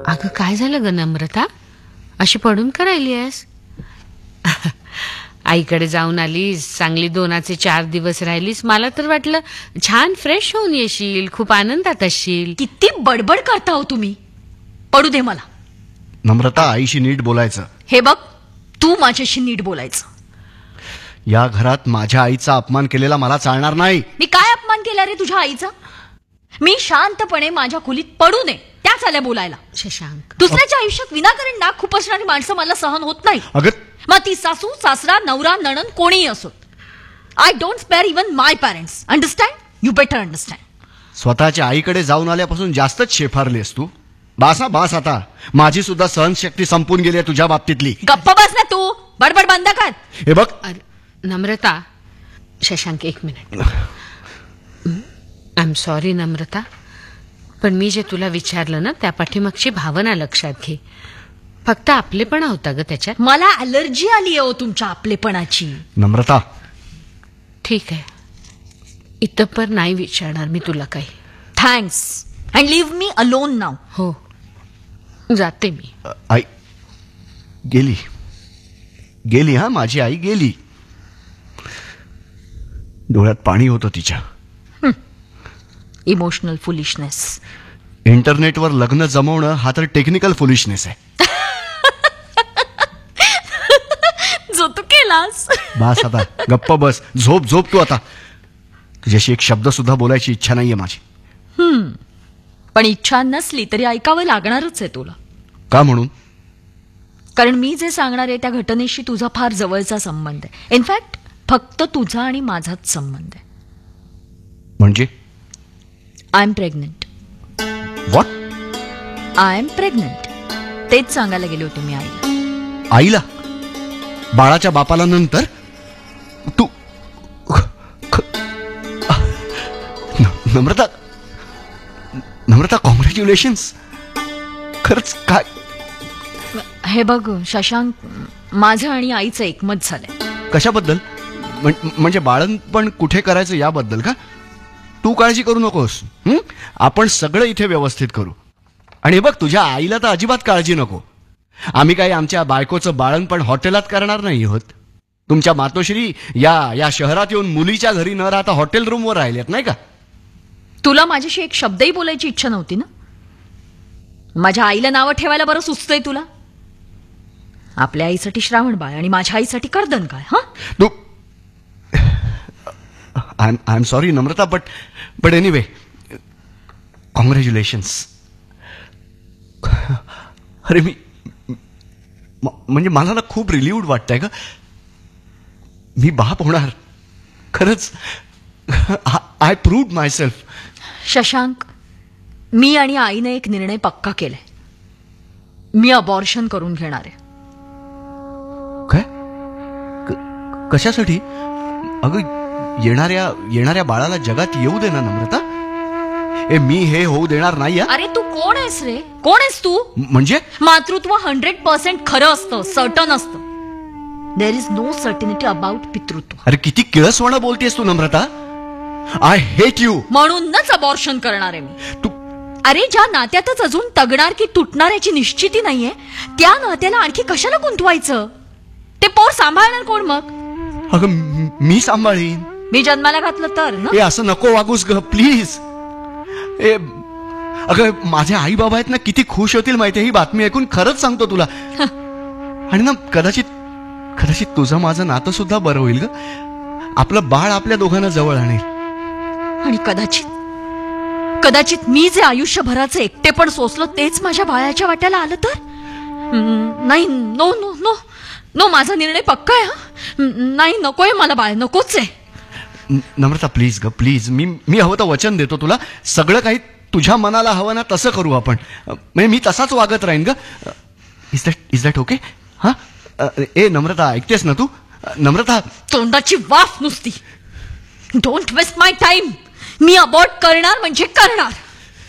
अगं काय झालं ग नम्रता, अशी पडून का राहिलीयस? आईकडे जाऊन आलीस, चांगली 2 4 दिवस राहिलीस. मला तर वाटलं छान फ्रेश होऊन येशील, खूप आनंदात असशील. किती बडबड करता हो तुम्ही. पडू दे मला. नम्रता, आईशी नीट बोलायचं. हे बघ, तू माझ्याशी नीट बोलायचं. या घरात माझ्या आईचा अपमान केलेला मला चालणार नाही. मी काय अपमान केला रे तुझ्या आईचा? मी शांतपणे माझ्या खोलीत पडू नये त्याच आल्या बोलायला. शशांक, दुसऱ्याच्या आयुष्यात विनाकारण नाक खुपसणारी माणसं मला सहन होत नाही. अगं, मग ती सासू, सासरा, नवरा, नणंद कोणीही असो. I don't spare even my parents. Understand? You better understand. स्वतःच्या आईकडे जाऊन आल्यापासून जास्तच शेफारलीस तू. बासा बास आता. माझी सुद्धा सहनशक्ती संपून गेली आहे तुझ्या बाबतीतली. गप्प बस ना तू. बडबड बंद कर. हे बघ नम्रता. Shashank, 1 minute. I am sorry नम्रता, पण मी जे तुला विचारलं ना त्या पाठीमागची भावना लक्षात घे. फक्त आपलेपणा होता ग त्याच्यात. मला अलर्जी आली आहे तुमच्या आपलेपणाची. नम्रता, ठीक आहे, इतपर नाही विचारणार मी तुला काही. Thanks and leave me alone नाव. हो, जाते मी. आई गेली गेली. हा, माझी आई गेली. डोळ्यात पाणी होतं तिच्या. Emotional foolishness. इंटरनेटवर लग्न जमवणं हा तर टेक्निकल फुलिशनेस आहे. जो तू केलास. बस आता, गप्प बस. झोप झोप तू आता. तुझ्याशी एक शब्द सुद्धा बोलायची इच्छा नाहीये माझी. पण इच्छा नसली तरी ऐकावं लागणारच आहे तुला. का म्हणून? कारण मी जे सांगणार आहे त्या घटनेशी तुझा फार जवळचा संबंध आहे. इनफॅक्ट फक्त तुझा आणि माझाच संबंध आहे. म्हणजे? I am pregnant. What? I am pregnant. तेच सांगायला गेले होते मी आईला. आईला? बाळाच्या बापाला नंतर? तू नम्रता, नम्रता, कॉंग्रॅच्युलेशन्स. खरंच काय? हे बघ शशांक, माझं आणि आईचं एकमत झालंय. कशाबद्दल? म्हणजे बाळंतपण कुठे करायचं याबद्दल का? तू काळजी करू नकोस. आपण सगळं इथे व्यवस्थित करू. आणि बघ, तुझ्या आईला तर अजिबात काळजी नको. आम्ही काही आमच्या बायकोचं बाळंतपण हॉटेलात करणार नाही आहोत. तुमच्या मातोश्री या शहरात येऊन मुलीच्या घरी न राहता हॉटेल रूमवर राहिल्यात नाही का? तुला माझ्याशी एक शब्दही बोलायची इच्छा नव्हती ना? माझ्या आईला नावं ठेवायला बरं सुचतंय तुला? आपल्या आईसाठी श्रावण बाळ आणि माझ्या आईसाठी कर्दन काय? हा, तू I am sorry Namrata, but anyway, congratulations. अरे म्हणजे मला ना खूप रिलीव्ड वाटतंय का. मी बाप होणार. खरंच. I proved my self. Shashank, मी आणि आईने एक निर्णय पक्का केलाय. मी अबॉर्शन करून घेणार आहे. काय? कशासाठी? अगं, येणाऱ्या बाळाला जगात येऊ दे ना नम्रता. मी हे होऊ देणार नाही. अरे तू कोण आहेस रे? कोण आहेस तू? म्हणजे मातृत्व 100% खरं असतं, सर्टन असतं. There is no certainty about पितृत्व. अरे किती किळसवाणं बोलतेस तू नम्रता. I hate you. म्हणूनच अबॉर्शन करणार आहे मी. तू अरे, ज्या नात्यातच अजून तगणार की तुटणार याची निश्चिती नाहीये, त्या नात्याला आणखी कशाला गुंतवायचं? ते पोर सांभाळणार कोण मग? अगं, मी सांभाळीन. मी जन्माला घातलं तर ना? असं नको वागूस ग प्लीज. अगं, माझे आई बाबा आहेत ना, किती खुश होतील माहितीये ही बातमी ऐकून. खरंच सांगतो तुला. आणि ना कदाचित तुझं माझं नातं सुद्धा बरं होईल ग. आपलं बाळ आपल्या दोघांना जवळ आणेल. आणि कदाचित मी जे आयुष्यभराचं एकटेपण सोसलं तेच माझ्या बाळाच्या वाट्याला आलं तर? नाही, नो नो नो नो, माझा निर्णय पक्का आहे. नाही, नकोय मला बाळ, नकोच आहे. नम्रता प्लीज ग प्लीज. मी हवं तर वचन देतो तुला. सगळं काही तुझ्या मनाला हवं ना तसं करू आपण. म्हणजे मी तसाच वागत राहीन ग. Is that okay? हा, नम्रता, ऐकतेस ना तू? नम्रता, तोंडाची वाफ नुसती. Don't waste my time. Me abort करणार म्हणजे करणार.